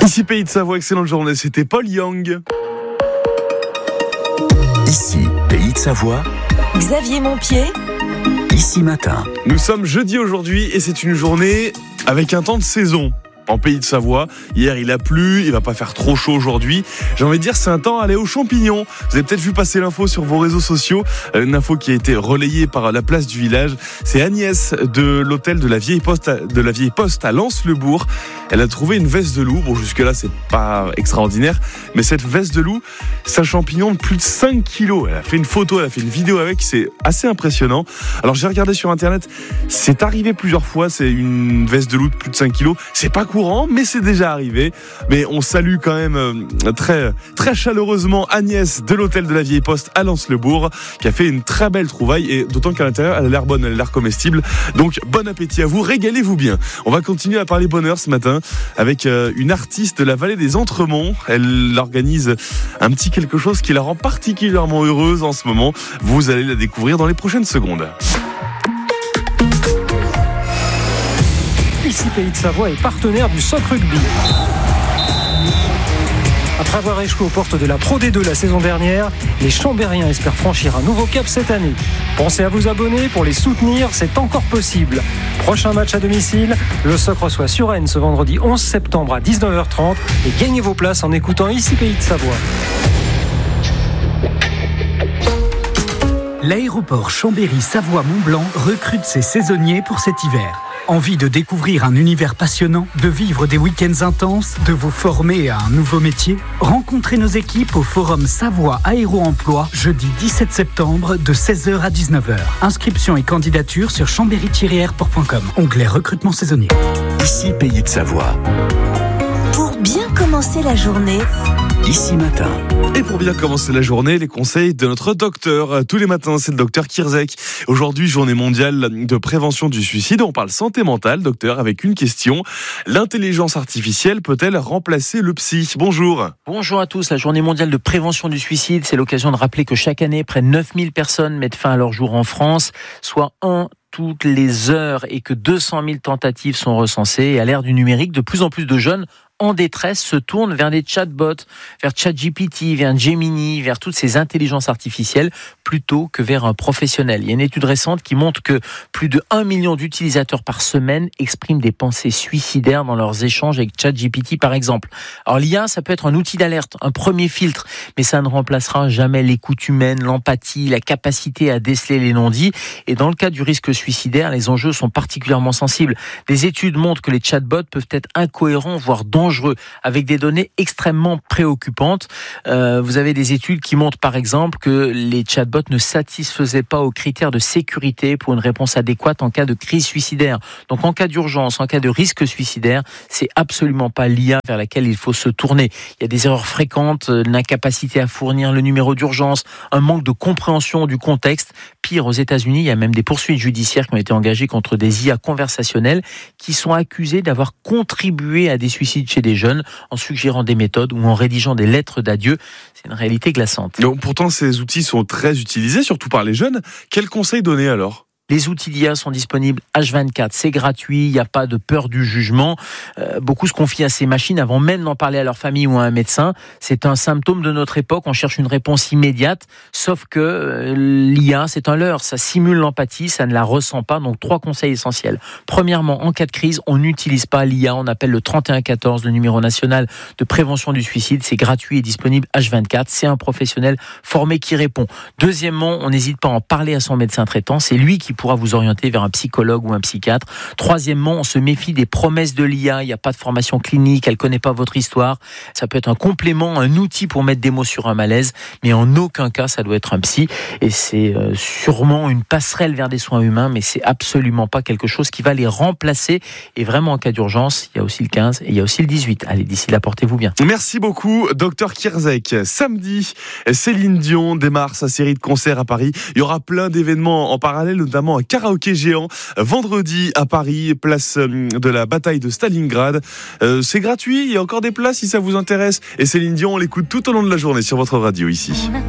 Ici Pays de Savoie, excellente journée, c'était Paul Young. Ici Pays de Savoie, Xavier Montpied. Ici Matin. Nous sommes jeudi aujourd'hui et c'est une journée avec un temps de saison. En Pays de Savoie, hier il a plu, il va pas faire trop chaud aujourd'hui. J'ai envie de dire c'est un temps à aller aux champignons. Vous avez peut-être vu passer l'info sur vos réseaux sociaux, une info qui a été relayée par la place du village. C'est Agnès de l'hôtel de la Vieille Poste à Lens-le-Bourg. Elle a trouvé une veste de loup. Bon, jusque-là, c'est pas extraordinaire, mais cette veste de loup, c'est un champignon de plus de 5 kilos. Elle a fait une photo, elle a fait une vidéo avec, c'est assez impressionnant. Alors, j'ai regardé sur Internet, c'est arrivé plusieurs fois, c'est une veste de loup de plus de 5 kilos. C'est pas courant, mais c'est déjà arrivé. Mais on salue quand même très, très chaleureusement Agnès de l'hôtel de la Vieille Poste à Lens-le-Bourg, qui a fait une très belle trouvaille, et d'autant qu'à l'intérieur, elle a l'air bonne, elle a l'air comestible. Donc, bon appétit à vous, régalez-vous bien. On va continuer à parler bonheur ce matin avec une artiste de la vallée des Entremonts. Elle organise un petit quelque chose qui la rend particulièrement heureuse en ce moment. Vous allez la découvrir dans les prochaines secondes. Ici Pays de Savoie est partenaire du SOC Rugby. Après avoir échoué aux portes de la Pro D2 la saison dernière, les Chambériens espèrent franchir un nouveau cap cette année. Pensez à vous abonner pour les soutenir, c'est encore possible. Prochain match à domicile, le SOC reçoit Suresnes ce vendredi 11 septembre à 19h30 et gagnez vos places en écoutant Ici Pays de Savoie. L'aéroport Chambéry-Savoie-Mont-Blanc recrute ses saisonniers pour cet hiver. Envie de découvrir un univers passionnant, de vivre des week-ends intenses, de vous former à un nouveau métier? Rencontrez nos équipes au Forum Savoie Aéro-Emploi, jeudi 17 septembre de 16h à 19h. Inscription et candidature sur chambéry-airport.com. Onglet recrutement saisonnier. Ici Pays de Savoie. Pour bien commencer la journée, Ici Matin. Et pour bien commencer la journée, les conseils de notre docteur. Tous les matins, c'est le docteur Kirzek. Aujourd'hui, journée mondiale de prévention du suicide. On parle santé mentale, docteur, avec une question. L'intelligence artificielle peut-elle remplacer le psy? Bonjour. Bonjour à tous. La journée mondiale de prévention du suicide, c'est l'occasion de rappeler que chaque année, près de 9000 personnes mettent fin à leur jour en France, soit toutes les heures, et que 200 000 tentatives sont recensées. Et à l'ère du numérique, de plus en plus de jeunes en détresse se tournent vers des chatbots, vers ChatGPT, vers Gemini, vers toutes ces intelligences artificielles, plutôt que vers un professionnel. Il y a une étude récente qui montre que plus de 1 million d'utilisateurs par semaine expriment des pensées suicidaires dans leurs échanges avec ChatGPT, par exemple. Alors l'IA, ça peut être un outil d'alerte, un premier filtre, mais ça ne remplacera jamais l'écoute humaine, l'empathie, la capacité à déceler les non-dits. Et dans le cas du risque suicidaire, les enjeux sont particulièrement sensibles. Des études montrent que les chatbots peuvent être incohérents, voire dangereux, avec des données extrêmement préoccupantes. Vous avez des études qui montrent par exemple que les chatbots ne satisfaisaient pas aux critères de sécurité pour une réponse adéquate en cas de crise suicidaire. Donc en cas d'urgence, en cas de risque suicidaire, c'est absolument pas l'IA vers laquelle il faut se tourner. Il y a des erreurs fréquentes, une incapacité à fournir le numéro d'urgence, un manque de compréhension du contexte. Pire, aux États-Unis, il y a même des poursuites judiciaires qui ont été engagées contre des IA conversationnelles qui sont accusées d'avoir contribué à des suicides chez des jeunes en suggérant des méthodes ou en rédigeant des lettres d'adieu. C'est une réalité glaçante. Donc, pourtant, ces outils sont très utilisés, surtout par les jeunes. Quels conseils donner alors ? Les outils d'IA sont disponibles H24, c'est gratuit, il n'y a pas de peur du jugement. Beaucoup se confient à ces machines avant même d'en parler à leur famille ou à un médecin. C'est un symptôme de notre époque, on cherche une réponse immédiate, sauf que l'IA, c'est un leurre, ça simule l'empathie, ça ne la ressent pas. Donc 3 conseils essentiels. Premièrement, en cas de crise, on n'utilise pas l'IA, on appelle le 3114, le numéro national de prévention du suicide, c'est gratuit et disponible H24, c'est un professionnel formé qui répond. Deuxièmement, on n'hésite pas à en parler à son médecin traitant, c'est lui qui pourra vous orienter vers un psychologue ou un psychiatre. Troisièmement, on se méfie des promesses de l'IA. Il n'y a pas de formation clinique, elle ne connaît pas votre histoire. Ça peut être un complément, un outil pour mettre des mots sur un malaise, mais en aucun cas, ça doit être un psy. Et c'est sûrement une passerelle vers des soins humains, mais c'est absolument pas quelque chose qui va les remplacer. Et vraiment, en cas d'urgence, il y a aussi le 15 et il y a aussi le 18. Allez, d'ici là, portez-vous bien. Merci beaucoup, Dr Kirzek. Samedi, Céline Dion démarre sa série de concerts à Paris. Il y aura plein d'événements en parallèle, notamment un karaoké géant vendredi à Paris, place de la bataille de Stalingrad. C'est gratuit, il y a encore des places si ça vous intéresse. Et Céline Dion, on l'écoute tout au long de la journée sur votre radio ici.